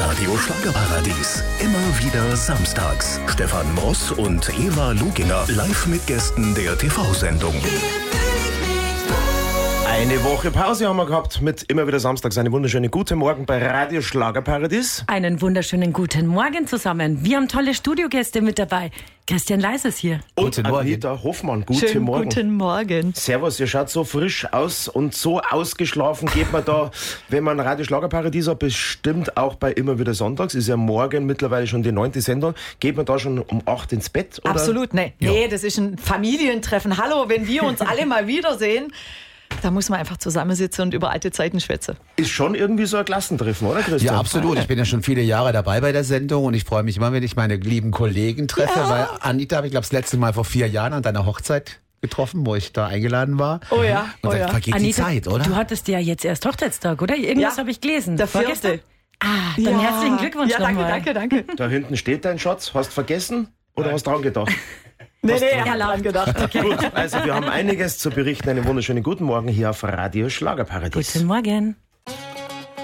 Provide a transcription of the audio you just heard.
Radio Schlagerparadies. Immer wieder samstags. Stefan Moss und Eva Luginger live mit Gästen der TV-Sendung. Eine Woche Pause haben wir gehabt mit immer wieder samstags. Eine wunderschöne gute Morgen bei Radio Schlagerparadies. Einen wunderschönen guten Morgen zusammen. Wir haben tolle Studiogäste mit dabei. Christian Leis ist hier. Und Anita Hoffmann. Guten Morgen. Guten Morgen. Servus, ihr schaut so frisch aus und so ausgeschlafen. Geht man da, wenn man Radio Schlagerparadies hat, bestimmt auch bei immer wieder sonntags. Ist ja morgen mittlerweile schon die 9. Sendung. Geht man da schon um 8 ins Bett? Oder? Absolut, nee, das ist ein Familientreffen. Hallo, wenn wir uns alle mal wiedersehen, da muss man einfach zusammensitzen und über alte Zeiten schwätzen. Ist schon irgendwie so ein Klassentreffen, oder Christian? Ja, absolut. Ich bin ja schon viele Jahre dabei bei der Sendung und ich freue mich immer, wenn ich meine lieben Kollegen treffe, weil Anita habe ich glaube das letzte Mal vor 4 Jahren an deiner Hochzeit getroffen, wo ich da eingeladen war. Oh ja, und dann vergeht Anita, die Zeit, oder? Du hattest ja jetzt erst Hochzeitstag, oder? Irgendwas habe ich gelesen. Der 4. Dann herzlichen Glückwunsch nochmal. Danke. Da hinten steht dein Schatz. Hast du vergessen oder hast du dran gedacht? Nee, er hat dran gedacht. Gut, also wir haben einiges zu berichten. Einen wunderschönen guten Morgen hier auf Radio Schlagerparadies. Guten Morgen.